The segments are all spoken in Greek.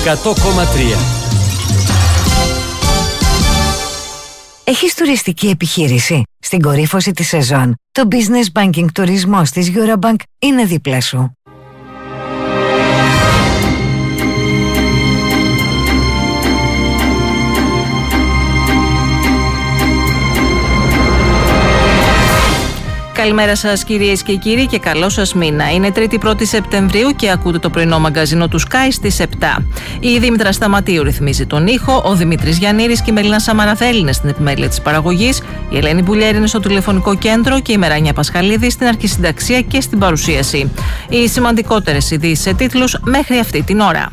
100,3. Έχεις τουριστική επιχείρηση? Στην κορύφωση της σεζόν, το Business Banking τουρισμός της Eurobank είναι δίπλα σου. Καλημέρα σας κυρίες και κύριοι και καλό σας μήνα. Είναι 3η Σεπτεμβρίου και ακούτε το πρωινό μαγκαζίνο του Sky στις 7. Η Δήμητρα Σταματίου ρυθμίζει τον ήχο, ο Δημήτρης Γιαννήρης και η Μελίνα Σαμαραθέλη είναι στην επιμέλεια της παραγωγής, η Ελένη Μπουλιέρη είναι στο τηλεφωνικό κέντρο και η Μεράνια Πασχαλίδη στην αρχισυνταξία και στην παρουσίαση. Οι σημαντικότερες ειδήσεις σε τίτλους μέχρι αυτή την ώρα.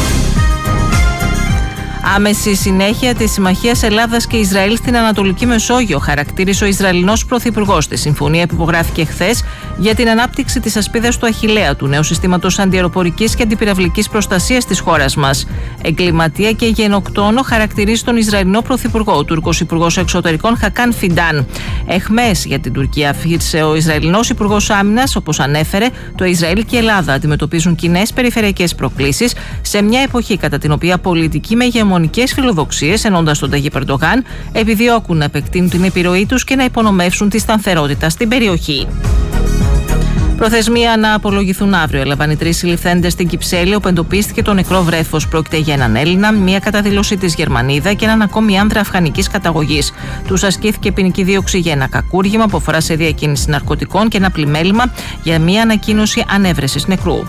Άμεση συνέχεια της Συμμαχίας Ελλάδας και Ισραήλ στην Ανατολική Μεσόγειο, χαρακτήρισε ο Ισραηλινός Πρωθυπουργός τη συμφωνία που υπογράφηκε χθες για την ανάπτυξη της ασπίδας του Αχιλλέα, του νέου συστήματος αντιαεροπορικής και αντιπυραυλικής προστασίας της χώρας μας. Εγκληματία και γενοκτόνο χαρακτηρίζει τον Ισραηλινό Πρωθυπουργό, ο Τούρκος Υπουργός Εξωτερικών Χακάν Φιντάν. Εχμές για την Τουρκία αφήρησε ο Ισραηλινός Υπουργός Άμυνας, όπως ανέφερε, το Ισραήλ και η Ελλάδα αντιμετωπίζουν κοινές περιφερειακές προκλήσεις σε μια εποχή κατά την οποία πολιτικοί με ηγεμονικές φιλοδοξίες, ενώντας τον Ταγίπ Ερντογάν, επιδιώκουν να επεκτείνουν την επιρροή τους και να υπονομεύσουν τη σταθερότητα στην περιοχή. Προθεσμία να απολογηθούν αύριο. Έλαβαν οι 3 συλληφθέντες στην Κυψέλη, όπου εντοπίστηκε το νεκρό βρέφος. Πρόκειται για έναν Έλληνα, μία καταδήλωση της Γερμανίδα και έναν ακόμη άνδρα αφγανικής καταγωγής. Τους ασκήθηκε ποινική δίωξη για ένα κακούργημα που αφορά σε διακίνηση ναρκωτικών και ένα πλημέλημα για μία ανακοίνωση ανέβρεσης νεκρού.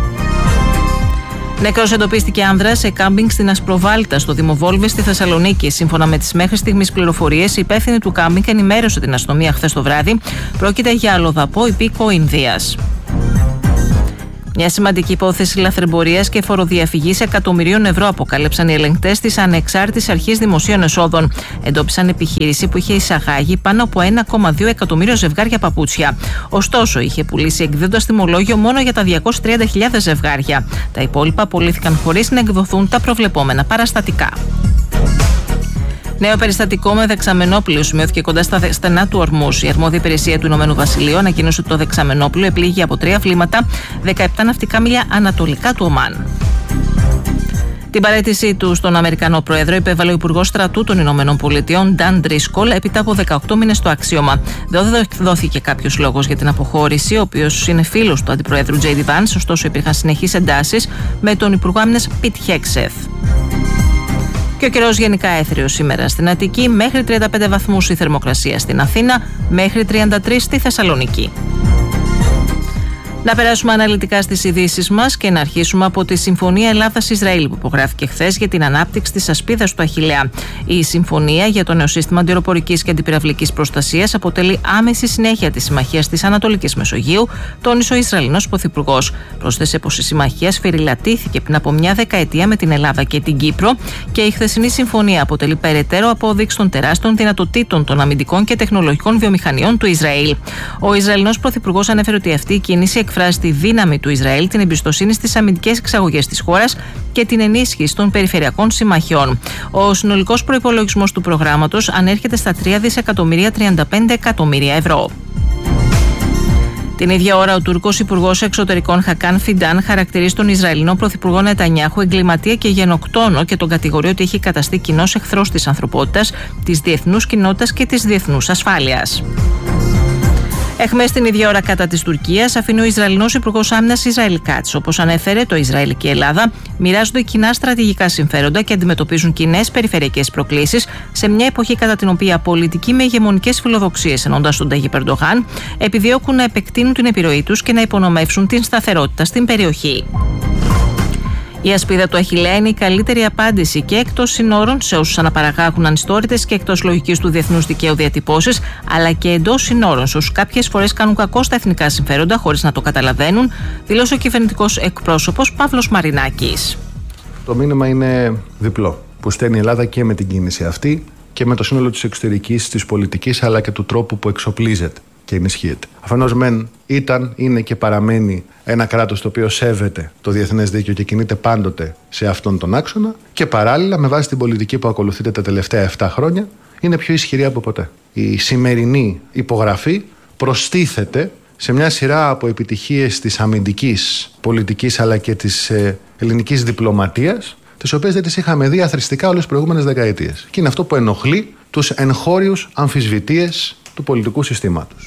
Νεκρός εντοπίστηκε άνδρας σε κάμπινγκ στην Ασπροβάλτα, στο Δήμο Βόλβης, στη Θεσσαλονίκη. Σύμφωνα με τις μέχρι στιγμής πληροφορίες, η υπεύθυνη του κάμπινγκ ενημέρωσε την αστυνομία χθες το βράδυ. Πρόκειται για αλλοδαπό υπήκο Ινδίας. Μια σημαντική υπόθεση λαθρεμπορίας και φοροδιαφυγής εκατομμυρίων ευρώ αποκάλυψαν οι ελεγκτές της Ανεξάρτητης Αρχής Δημοσίων Εσόδων. Εντόπισαν επιχείρηση που είχε εισαγάγει πάνω από 1,2 εκατομμύριο ζευγάρια παπούτσια. Ωστόσο, είχε πουλήσει εκδίδοντας τιμολόγιο μόνο για τα 230.000 ζευγάρια. Τα υπόλοιπα πωλήθηκαν χωρίς να εκδοθούν τα προβλεπόμενα παραστατικά. Νέο περιστατικό με δεξαμενόπλιο σημειώθηκε κοντά στα στενά του Ορμούς. Η αρμόδια υπηρεσία του Ηνωμένου Βασιλείου ανακοίνωσε ότι το δεξαμενόπλιο επλήγει από 3 βλήματα 17 ναυτικά μίλια ανατολικά του Ομάν. Την παραίτησή του στον Αμερικανό Πρόεδρο υπέβαλε ο Υπουργός Στρατού των Ηνωμένων Πολιτειών, Νταν Ντρίσκολ, έπειτα από 18 μήνες στο αξίωμα. Δεν δόθηκε κάποιος λόγος για την αποχώρηση, ο οποίος είναι φίλος του Αντιπροέδρου Τζέιντι Βάνς, ωστόσο υπήρχαν συνεχείς εντάσεις με τον Υπουργό Άμυνας Πιτ Χέγκσεθ. Και ο καιρός γενικά έθριος σήμερα στην Αττική, μέχρι 35 βαθμούς η θερμοκρασία στην Αθήνα, μέχρι 33 στη Θεσσαλονίκη. Να περάσουμε αναλυτικά στις ειδήσεις μας και να αρχίσουμε από τη Συμφωνία Ελλάδας-Ισραήλ που υπογράφηκε χθες για την ανάπτυξη της ασπίδας του Αχιλλέα. Η συμφωνία για το νέο σύστημα αντιαεροπορικής και αντιπυραυλικής προστασίας αποτελεί άμεση συνέχεια της Συμμαχίας της Ανατολικής Μεσογείου, τόνισε ο Ισραηλινός Πρωθυπουργός. Πρόσθεσε πως η συμμαχία σφυριλατήθηκε πριν από μια δεκαετία με την Ελλάδα και την Κύπρο και η χθεσινή συμφωνία αποτελεί περαιτέρω απόδειξη των τεράστιων δυνατοτήτων των αμυντικών και τεχνολογικών βιομηχανιών του Ισραήλ. Ο Ισραηλινός Πρωθυπουργός ανέφερε ότι αυτή η κίνηση εκφράζει τη δύναμη του Ισραήλ, την εμπιστοσύνη στις αμυντικές εξαγωγές της χώρας και την ενίσχυση των περιφερειακών συμμαχιών. Ο συνολικός προϋπολογισμός του προγράμματος ανέρχεται στα 3.035 εκατομμύρια ευρώ. Την ίδια ώρα, ο Τούρκος Υπουργός Εξωτερικών Χακάν Φιντάν χαρακτηρίζει τον Ισραηλινό Πρωθυπουργό Νετανιάχου εγκληματία και γενοκτόνο και τον κατηγορεί ότι έχει καταστεί κοινός εχθρός της ανθρωπότητας, της διεθνούς κοινότητας και της διεθνούς ασφάλειας. Εχμές την ίδια ώρα κατά της Τουρκίας αφήνει ο Ισραηλινός Υπουργός Άμυνας Ισραήλ Κάτς. Όπως ανέφερε, το Ισραήλ και η Ελλάδα μοιράζονται κοινά στρατηγικά συμφέροντα και αντιμετωπίζουν κοινές περιφερειακές προκλήσεις σε μια εποχή κατά την οποία πολιτικοί με ηγεμονικές φιλοδοξίες, ενώντας τον Ταγίπ Ερντογάν, επιδιώκουν να επεκτείνουν την επιρροή τους και να υπονομεύσουν την σταθερότητα στην περιοχή. Η ασπίδα του Αχιλλέα είναι η καλύτερη απάντηση και εκτός συνόρων σε όσους αναπαραγάγουν ανιστόρητες και εκτός λογικής του διεθνούς δικαίου διατυπώσεις, αλλά και εντός συνόρων σε όσους κάποιες φορές κάνουν κακό στα εθνικά συμφέροντα χωρίς να το καταλαβαίνουν, δήλωσε ο κυβερνητικός εκπρόσωπος Παύλος Μαρινάκης. Το μήνυμα είναι διπλό, που στέλνει η Ελλάδα και με την κίνηση αυτή και με το σύνολο της εξωτερικής, της πολιτικής, αλλά και του τρόπου που εξοπλίζεται και ενισχύεται. Αφενός μεν ήταν, είναι και παραμένει ένα κράτος το οποίο σέβεται το διεθνές δίκαιο και κινείται πάντοτε σε αυτόν τον άξονα, και παράλληλα με βάση την πολιτική που ακολουθείται τα τελευταία 7 χρόνια είναι πιο ισχυρή από ποτέ. Η σημερινή υπογραφή προστίθεται σε μια σειρά από επιτυχίες της αμυντικής πολιτικής αλλά και της ελληνικής διπλωματίας, τις οποίες δεν τις είχαμε δει αθροιστικά όλες τις προηγούμενες δεκαετίες. Και είναι αυτό που ενοχλεί τους εγχώριους αμφισβητείες του πολιτικού συστήματος.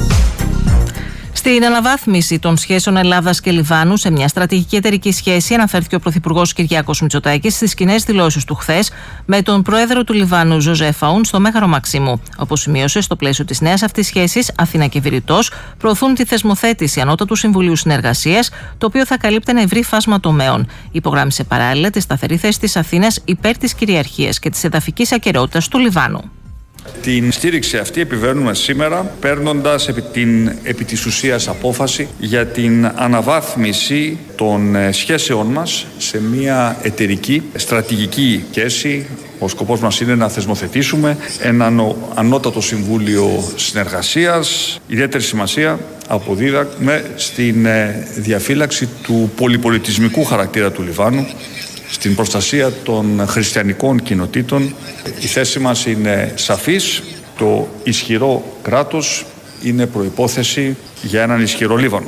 Στην αναβάθμιση των σχέσεων Ελλάδας και Λιβάνου σε μια στρατηγική εταιρική σχέση αναφέρθηκε ο Πρωθυπουργός Κυριάκος Μητσοτάκης στις κοινές δηλώσεις του χθες με τον πρόεδρο του Λιβάνου Ζωζέφ Αούν στο Μέγαρο Μαξίμου. Όπως σημείωσε, στο πλαίσιο της νέας αυτής σχέσης, Αθήνα και Βηρητός προωθούν τη θεσμοθέτηση Ανώτατου Συμβουλίου Συνεργασίας, το οποίο θα καλύπτει ένα ευρύ φάσμα τομέων. Υπογράμμισε παράλληλα τη σταθερή θέση της Αθήνας υπέρ της κυριαρχίας και της εδαφικής ακεραιότητας του Λιβάνου. Την στήριξη αυτή επιβαίνουμε σήμερα παίρνοντας επί της ουσίας απόφαση για την αναβάθμιση των σχέσεών μας σε μια εταιρική στρατηγική σχέση. Ο σκοπός μας είναι να θεσμοθετήσουμε έναν Ανώτατο Συμβούλιο Συνεργασίας. Ιδιαίτερη σημασία αποδίδαμε στην διαφύλαξη του πολυπολιτισμικού χαρακτήρα του Λιβάνου, στην προστασία των χριστιανικών κοινοτήτων. Η θέση μας είναι σαφής. Το ισχυρό κράτος είναι προϋπόθεση για έναν ισχυρό Λίβανο.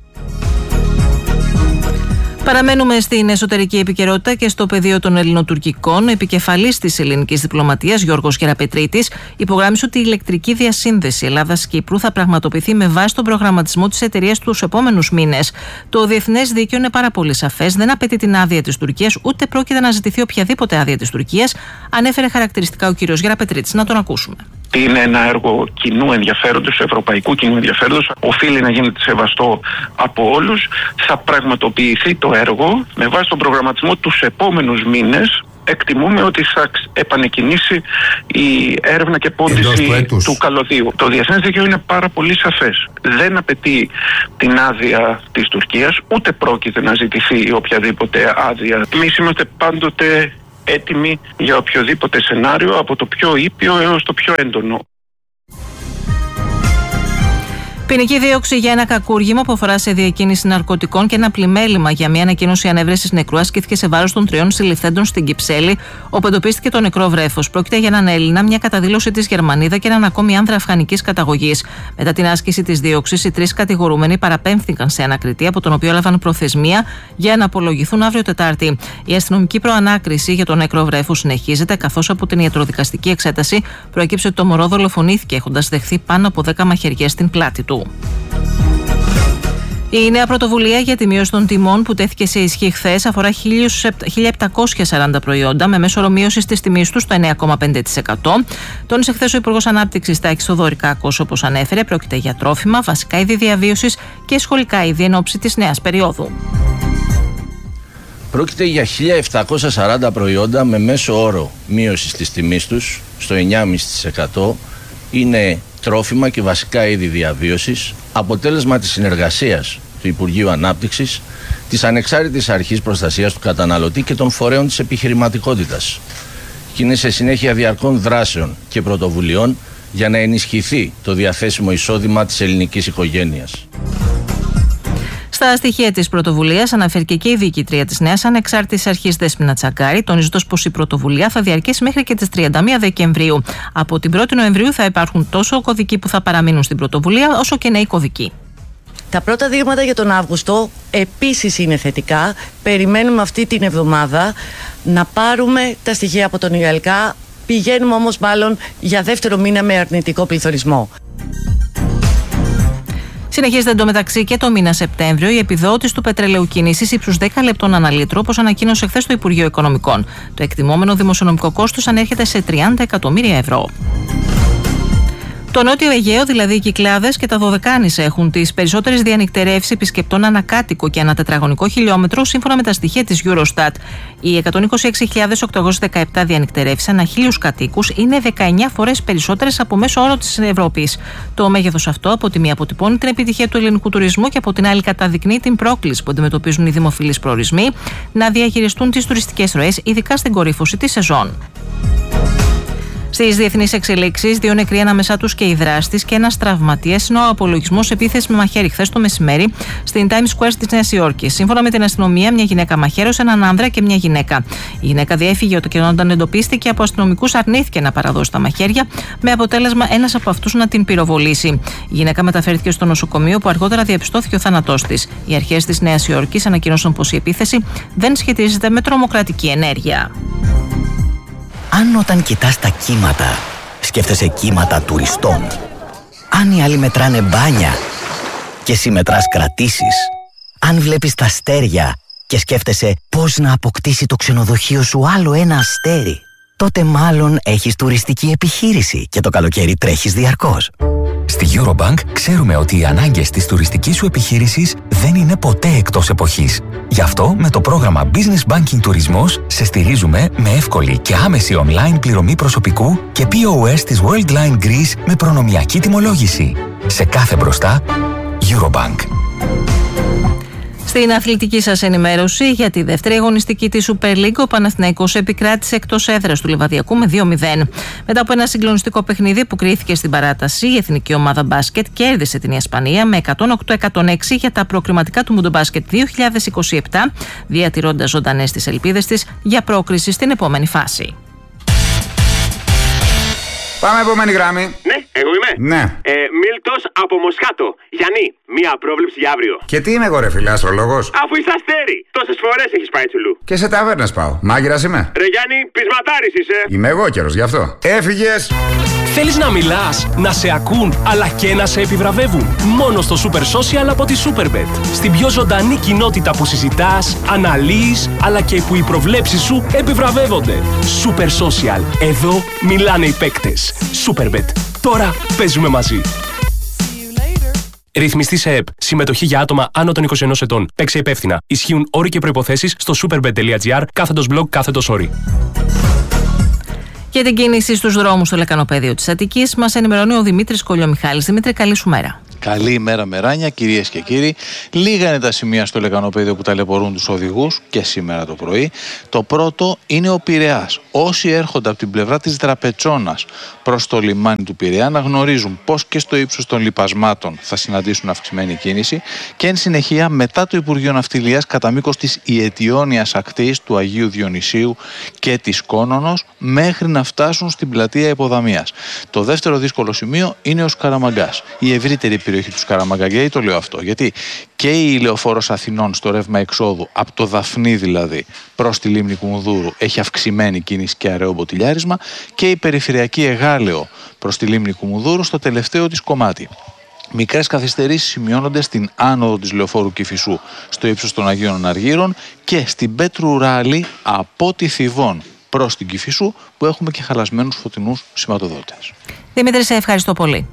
Παραμένουμε στην εσωτερική επικαιρότητα και στο πεδίο των ελληνοτουρκικών. Ο επικεφαλής της ελληνικής διπλωματίας, Γιώργος Γεραπετρίτης, υπογράμμισε ότι η ηλεκτρική διασύνδεση Ελλάδας-Κύπρου θα πραγματοποιηθεί με βάση τον προγραμματισμό της εταιρείας τους επόμενους μήνες. Το διεθνές δίκαιο είναι πάρα πολύ σαφές, δεν απαιτεί την άδεια της Τουρκίας, ούτε πρόκειται να ζητηθεί οποιαδήποτε άδεια της Τουρκίας, ανέφερε χαρακτηριστικά ο κύριος Γεραπετρίτης. Να τον ακούσουμε. Είναι ένα έργο κοινού ενδιαφέροντος, ευρωπαϊκού κοινού ενδιαφέροντος. Οφείλει να γίνεται σεβαστό από όλους. Θα πραγματοποιηθεί το έργο με βάση τον προγραμματισμό τους επόμενους μήνες. Εκτιμούμε ότι θα επανεκκινήσει η έρευνα και πόντιση του καλωδίου. Το διεθνές δίκαιο είναι πάρα πολύ σαφές. Δεν απαιτεί την άδεια της Τουρκίας, ούτε πρόκειται να ζητηθεί οποιαδήποτε άδεια. Εμείς είμαστε πάντοτε έτοιμοι για οποιοδήποτε σενάριο, από το πιο ήπιο έως το πιο έντονο. Ποινική δίωξη για ένα κακούργημα που αφορά σε διακίνηση ναρκωτικών και ένα πλημέλημα για μια ανακοίνωση ανέβρεσης νεκρού ασκήθηκε σε βάρος των 3 συλληφθέντων στην Κυψέλη, όπου εντοπίστηκε το νεκρό βρέφος. Πρόκειται για έναν Έλληνα, μια καταδήλωση της Γερμανίδα και έναν ακόμη άνδρα αφγανικής καταγωγής. Μετά την άσκηση της δίωξης, οι 3 κατηγορούμενοι παραπέμφθηκαν σε ανακριτή, από τον οποίο έλαβαν προθεσμία για να απολογηθούν αύριο Τετάρτη. Η αστυνομική προανάκριση για το νεκρό βρέφος συνεχίζεται, καθώς από την ιατροδικαστική εξέταση προέκυψε ότι το μωρό δολοφονήθηκε έχοντας δεχθεί πάνω από 10 μαχαιριές στην πλάτη του. Η νέα πρωτοβουλία για τη μείωση των τιμών που τέθηκε σε ισχύ χθες αφορά 1.740 προϊόντα με μέσο όρο μείωσης της τιμής τους στο 9,5%. Τόνισε χθες ο Υπουργός Ανάπτυξης Τάκης Θοδωρικάκος, όπως ανέφερε, πρόκειται για τρόφιμα, βασικά είδη διαβίωσης και σχολικά είδη εν ώψη της νέας περίοδου. Πρόκειται για 1.740 προϊόντα με μέσο όρο μείωσης της τιμής τους στο 9,5%. Είναι τρόφιμα και βασικά είδη διαβίωσης, αποτέλεσμα της συνεργασίας του Υπουργείου Ανάπτυξης, της Ανεξάρτητης Αρχής Προστασίας του Καταναλωτή και των φορέων της επιχειρηματικότητας. Και είναι σε συνέχεια διαρκών δράσεων και πρωτοβουλειών για να ενισχυθεί το διαθέσιμο εισόδημα της ελληνικής οικογένειας. Στα στοιχεία της πρωτοβουλίας αναφέρθηκε και η διοικήτρια της νέας Ανεξάρτητης Αρχής Δέσποινα Τσακάρη, τονίζοντας πως η πρωτοβουλία θα διαρκέσει μέχρι και τις 31 Δεκεμβρίου. Από την 1η Νοεμβρίου θα υπάρχουν τόσο κωδικοί που θα παραμείνουν στην πρωτοβουλία, όσο και νέοι κωδικοί. Τα πρώτα δείγματα για τον Αύγουστο επίσης είναι θετικά. Περιμένουμε αυτή την εβδομάδα να πάρουμε τα στοιχεία από τον ΙΑΛΚΑ. Πηγαίνουμε όμως μάλλον για δεύτερο μήνα με αρνητικό πληθωρισμό. Συνεχίζεται εντωμεταξύ και το μήνα Σεπτέμβριο η επιδότηση του πετρελαίου κίνησης ύψους 10 λεπτών ανά λίτρο, όπως ανακοίνωσε χθες το Υπουργείο Οικονομικών. Το εκτιμόμενο δημοσιονομικό κόστος ανέρχεται σε 30 εκατομμύρια ευρώ. Το Νότιο Αιγαίο, δηλαδή οι Κυκλάδες και τα Δωδεκάνησα, έχουν τις περισσότερες διανυκτερεύσεις επισκεπτών ανακάτοικο και ανά τετραγωνικό χιλιόμετρο, σύμφωνα με τα στοιχεία της Eurostat. Οι 126.817 διανυκτερεύσεις ανά 1.000 κατοίκους είναι 19 φορές περισσότερες από μέσο όρο της Ευρώπης. Το μέγεθος αυτό από τη μία αποτυπώνει την επιτυχία του ελληνικού τουρισμού και από την άλλη καταδεικνύει την πρόκληση που αντιμετωπίζουν οι δημοφιλείς προορισμοί να διαχειριστούν τις τουριστικές ροές, ειδικά στην κορύφωση της σεζόν. Στις διεθνείς εξελίξεις, 2 νεκροί ανάμεσά τους και οι δράστης και ένας τραυματίας, είναι ο απολογισμός επίθεσης με μαχαίρι χθες το μεσημέρι στην Times Square της Νέας Υόρκης. Σύμφωνα με την αστυνομία, μια γυναίκα μαχαίρωσε έναν άνδρα και μια γυναίκα. Η γυναίκα διέφυγε όταν εντοπίστηκε από αστυνομικούς, αρνήθηκε να παραδώσει τα μαχαίρια, με αποτέλεσμα ένας από αυτούς να την πυροβολήσει. Η γυναίκα μεταφέρθηκε στο νοσοκομείο, που αργότερα διαπιστώθηκε ο θάνατός της. Οι αρχές της Νέας Υόρκης ανακοίνωσαν πως η επίθεση δεν σχετίζεται με τρομοκρατική ενέργεια. Αν όταν κοιτάς τα κύματα, σκέφτεσαι κύματα τουριστών. Αν οι άλλοι μετράνε μπάνια και εσύ μετράς κρατήσεις. Αν βλέπεις τα αστέρια και σκέφτεσαι πώς να αποκτήσει το ξενοδοχείο σου άλλο ένα αστέρι, τότε μάλλον έχεις τουριστική επιχείρηση και το καλοκαίρι τρέχεις διαρκώς. Στη Eurobank ξέρουμε ότι οι ανάγκες της τουριστικής σου επιχείρησης δεν είναι ποτέ εκτός εποχής. Γι' αυτό με το πρόγραμμα Business Banking Τουρισμός σε στηρίζουμε με εύκολη και άμεση online πληρωμή προσωπικού και POS της Worldline Greece με προνομιακή τιμολόγηση. Σε κάθε μπροστά, Eurobank. Στην αθλητική σας ενημέρωση, για τη δεύτερη αγωνιστική της Super League, ο Παναθηναϊκός επικράτησε εκτός έδρας του Λιβαδιακού με 2-0. Μετά από ένα συγκλονιστικό παιχνίδι που κρίθηκε στην παράταση, η εθνική ομάδα μπάσκετ κέρδισε την Ισπανία με 108-106 για τα προκριματικά του Μουντομπάσκετ 2027, διατηρώντας ζωντανές τις ελπίδες της για πρόκριση στην επόμενη φάση. Πάμε επόμενη γράμμη. Ναι, εγώ είμαι. Ναι. Μίλτος από Μοσχάτο. Γιάννη, μία πρόβλεψη για αύριο. Και τι είμαι εγώ, ρε φίλε, αστρολόγος? Αφού είσαι αστέρι. Τόσες φορές έχεις πάει τσουλού. Και σε ταβέρνες πάω. Μάγειρας είμαι. Ρε Γιάννη, πεισματάρης είσαι. Είμαι εγώ καιρος, γι' αυτό. Έφυγες. Θέλεις να μιλάς, να σε ακούν, αλλά και να σε επιβραβεύουν? Μόνο στο Super Social από τη Superbet. Στην πιο ζωντανή κοινότητα που συζητάς, αναλύεις, αλλά και που οι προβλέψεις σου επιβραβεύονται. Super Social. Εδώ μιλάνε οι παίκτες. Superbet. Τώρα παίζουμε μαζί. Ρυθμιστή σε ΕΠ. Συμμετοχή για άτομα άνω των 21 ετών. Παίξε υπεύθυνα. Ισχύουν όροι και προϋποθέσεις στο superbet.gr/blog/όροι. Για την κίνηση στους δρόμους στο λεκανοπέδιο της Αττικής μας ενημερώνει ο Δημήτρης Κολιομιχάλης. Δημήτρη, καλή σου μέρα. Καλή ημέρα, Μεράνια, κυρίες και κύριοι. Λίγα είναι τα σημεία στο λεκανοπέδιο που ταλαιπωρούν τους οδηγούς και σήμερα το πρωί. Το πρώτο είναι ο Πειραιάς. Όσοι έρχονται από την πλευρά της Δραπετσόνας προς το λιμάνι του Πειραιά να γνωρίζουν πως και στο ύψος των λιπασμάτων θα συναντήσουν αυξημένη κίνηση και εν συνεχεία μετά το Υπουργείο Ναυτιλίας κατά μήκος της Ιετιώνιας ακτής του Αγίου Διονυσίου και της Κόνονος μέχρι να φτάσουν στην πλατεία Υποδαμίας. Το δεύτερο δύσκολο σημείο είναι ο Σκαραμαγκάς. Η ευρύτερη περιοχή του Σκαραμαγκα. Γιατί το λέω αυτό? Γιατί και η Λεωφόρος Αθηνών στο ρεύμα εξόδου, από το Δαφνί δηλαδή, προς τη λίμνη Κουμουνδούρου, έχει αυξημένη κίνηση και αραιό μποτιλιάρισμα, και η περιφερειακή Εγάλεο προς τη λίμνη Κουμουνδούρου στο τελευταίο της κομμάτι. Μικρές καθυστερήσεις σημειώνονται στην άνοδο της Λεωφόρου Κηφισού στο ύψος των Αγίων Αργύρων και στην Πέτρου Ράλη από τη Θηβών προς την Κηφισού, που έχουμε και χαλασμένους φωτεινούς σηματοδότες. Δημήτρη, σε ευχαριστώ πολύ.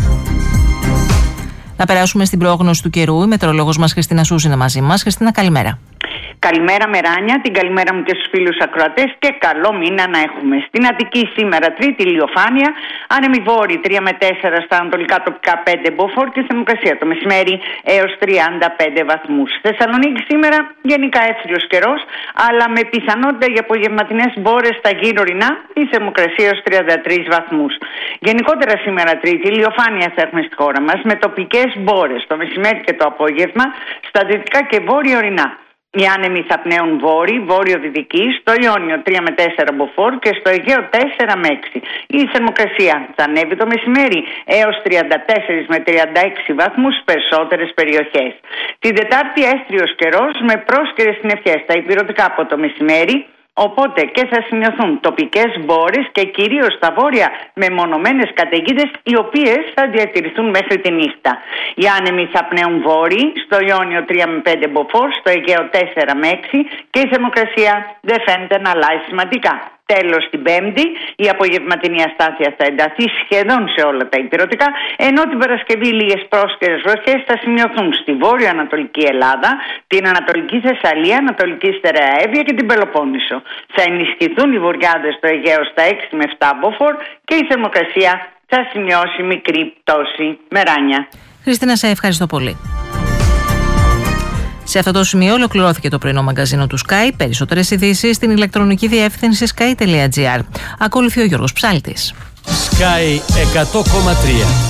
Να περάσουμε στην πρόγνωση του καιρού. Η μετεωρολόγος μας Χριστίνα Σούζη είναι μαζί μας. Χριστίνα, καλημέρα. Καλημέρα, Μεράνια, την καλημέρα μου και στους φίλους ακροατές και καλό μήνα να έχουμε. Στην Αττική σήμερα τρίτη ηλιοφάνεια, άνεμοι βόρειοι 3 με 4 στα ανατολικά τοπικά 5 μποφόρ και θερμοκρασία το μεσημέρι έως 35 βαθμούς. Θεσσαλονίκη σήμερα γενικά έθριος καιρός, αλλά με πιθανότητα για απογευματινές μπόρες στα γύρω ορεινά, η θερμοκρασία έως 33 βαθμούς. Γενικότερα σήμερα τρίτη ηλιοφάνεια θα έχουμε στη χώρα μας με τοπικές μπόρες το μεσημέρι και το απόγευμα στα δυτικά και βόρεια ορεινά. Οι άνεμοι θα πνέουν βόρειο-δυτικοί, στο Ιόνιο 3 με 4 μποφόρ και στο Αιγαίο 4 με 6. Η θερμοκρασία θα ανέβει το μεσημέρι έως 34 με 36 βαθμούς στις περισσότερες περιοχές. Την Τετάρτη έστριος καιρός με πρόσκαιρες συννεφιές στα ηπειρωτικά από το μεσημέρι, οπότε και θα σημειωθούν τοπικές μπόρες και κυρίως στα βόρεια μεμονωμένες καταιγίδες, οι οποίες θα διατηρηθούν μέχρι τη νύχτα. Οι άνεμοι θα πνέουν βόρειοι, στο Ιόνιο 3 με 5 μποφόρ, στο Αιγαίο 4 με 6 και η θερμοκρασία δεν φαίνεται να αλλάζει σημαντικά. Τέλος, την Πέμπτη η απογευματινή αστάθεια θα ενταθεί σχεδόν σε όλα τα ηπειρωτικά, ενώ την Παρασκευή λίγες πρόσκαιρες βροχές θα σημειωθούν στη βόρειο-ανατολική Ελλάδα, την Ανατολική Θεσσαλία, Ανατολική Στερεαέβεια και την Πελοπόννησο. Θα ενισχυθούν οι βορειάδες στο Αιγαίο στα 6 με 7 μποφόρ και η θερμοκρασία θα σημειώσει μικρή πτώση. Μεράνια. Χριστίνα, σε ευχαριστώ πολύ. Σε αυτό το σημείο ολοκληρώθηκε το πρωινό μαγκαζίνο του Sky. Περισσότερες ειδήσεις στην ηλεκτρονική διεύθυνση sky.gr. Ακολουθεί ο Γιώργος Ψάλτης. Sky 100,3.